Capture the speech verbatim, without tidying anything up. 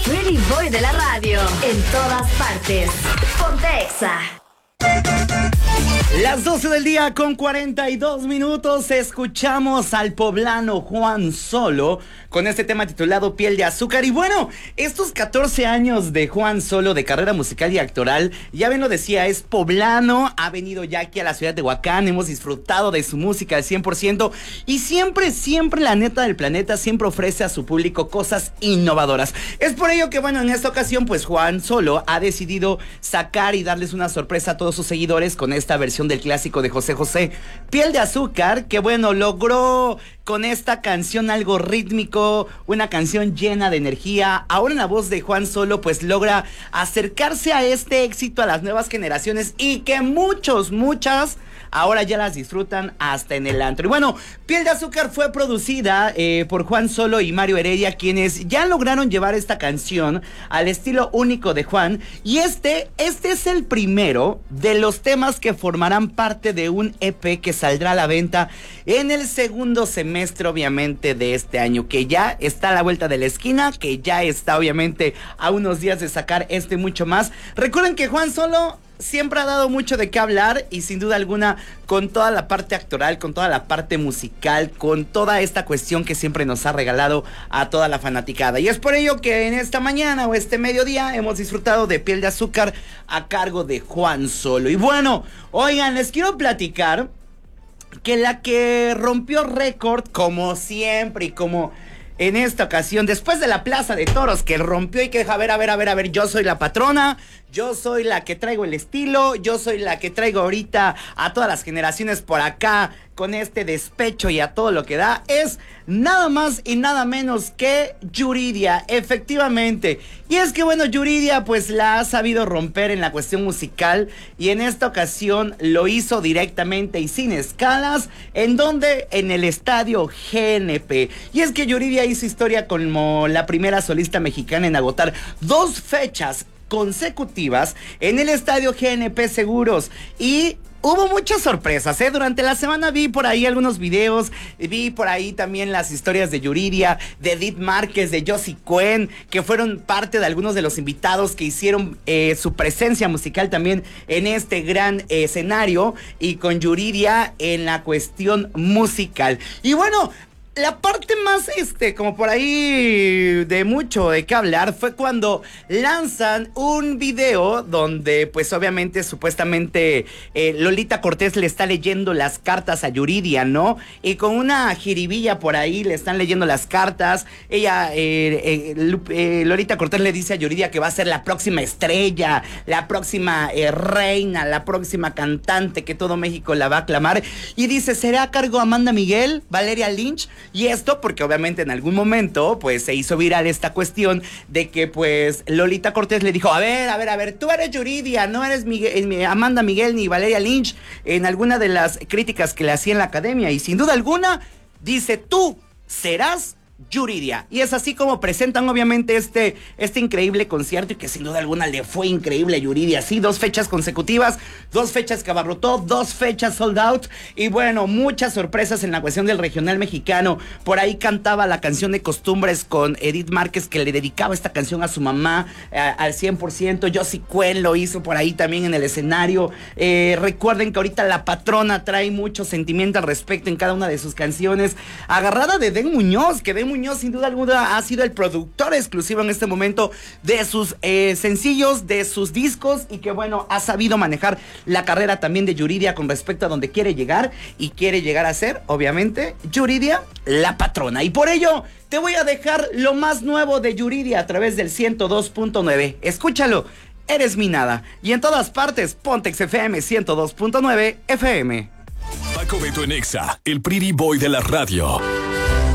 Pretty Boy de la radio. En todas partes. Ponte Exa. Las doce del día con cuarenta y dos minutos, escuchamos al poblano Juan Solo con este tema titulado Piel de Azúcar. Y bueno, estos catorce años de Juan Solo de carrera musical y actoral, ya bien lo decía, es poblano, ha venido ya aquí a la ciudad de Tehuacán, hemos disfrutado de su música al cien por ciento y siempre, siempre la neta del planeta siempre ofrece a su público cosas innovadoras. Es por ello que bueno, en esta ocasión pues Juan Solo ha decidido sacar y darles una sorpresa a todos sus seguidores con esta versión del clásico de José José, Piel de Azúcar, que bueno, logró con esta canción algo rítmico, una canción llena de energía. Ahora en la voz de Juan Solo pues logra acercarse a este éxito a las nuevas generaciones y que muchos, muchas ahora ya las disfrutan hasta en el antro. Y bueno, Piel de Azúcar fue producida eh, por Juan Solo y Mario Heredia, quienes ya lograron llevar esta canción al estilo único de Juan. Y este, este es el primero de los temas que formarán parte de un E P que saldrá a la venta en el segundo semestre, obviamente, de este año, que ya está a la vuelta de la esquina, que ya está, obviamente, a unos días de sacar este y mucho más. Recuerden que Juan Solo siempre ha dado mucho de qué hablar y sin duda alguna con toda la parte actoral, con toda la parte musical, con toda esta cuestión que siempre nos ha regalado a toda la fanaticada. Y es por ello que en esta mañana o este mediodía hemos disfrutado de Piel de Azúcar a cargo de Juan Solo. Y bueno, oigan, les quiero platicar que la que rompió récord, como siempre y como en esta ocasión, después de la Plaza de Toros que rompió y que deja, a ver, a ver, a ver, a ver, yo soy la patrona, yo soy la que traigo el estilo, yo soy la que traigo ahorita a todas las generaciones por acá con este despecho y a todo lo que da, es nada más y nada menos que Yuridia, efectivamente. Y es que bueno, Yuridia pues la ha sabido romper en la cuestión musical y en esta ocasión lo hizo directamente y sin escalas, en donde en el estadio G N P. Y es que Yuridia hizo historia como la primera solista mexicana en agotar dos fechas consecutivas en el estadio G N P Seguros. Y hubo muchas sorpresas, ¿eh? Durante la semana vi por ahí algunos videos, vi por ahí también las historias de Yuridia, de Edith Márquez, de Josie Cuen, que fueron parte de algunos de los invitados que hicieron eh, su presencia musical también en este gran eh, escenario y con Yuridia en la cuestión musical. Y bueno, la parte más, este, como por ahí de mucho de qué hablar fue cuando lanzan un video donde, pues obviamente, supuestamente eh, Lolita Cortés le está leyendo las cartas a Yuridia, ¿no? Y con una jiribilla por ahí le están leyendo las cartas. Ella, eh, eh, eh, Lolita Cortés le dice a Yuridia que va a ser la próxima estrella, la próxima eh, reina, la próxima cantante que todo México la va a aclamar. Y dice, ¿será a cargo Amanda Miguel, Valeria Lynch? Y esto porque obviamente en algún momento pues se hizo viral esta cuestión de que pues Lolita Cortés le dijo, a ver, a ver, a ver, tú eres Yuridia, no eres Miguel, Amanda Miguel ni Valeria Lynch, en alguna de las críticas que le hacía en la academia. Y sin duda alguna dice, tú serás Yuridia. Y es así como presentan obviamente este, este increíble concierto y que sin duda alguna le fue increíble a Yuridia. Sí, dos fechas consecutivas, dos fechas que abarrotó, dos fechas sold out y bueno, muchas sorpresas en la cuestión del regional mexicano. Por ahí cantaba la canción de Costumbres con Edith Márquez, que le dedicaba esta canción a su mamá eh, al cien por ciento. Josie Cuen lo hizo por ahí también en el escenario. Eh, recuerden que ahorita la patrona trae mucho sentimiento al respecto en cada una de sus canciones. Agarrada de Den Muñoz, que Den Muñoz sin duda alguna ha sido el productor exclusivo en este momento de sus eh, sencillos, de sus discos y que bueno, ha sabido manejar la carrera también de Yuridia con respecto a donde quiere llegar y quiere llegar a ser, obviamente, Yuridia, la patrona. Y por ello te voy a dejar lo más nuevo de Yuridia a través del ciento dos punto nueve. Escúchalo, Eres mi nada. Y en todas partes, Pontex F M ciento dos punto nueve F M. Paco Beto en Exa, el pretty boy de la radio.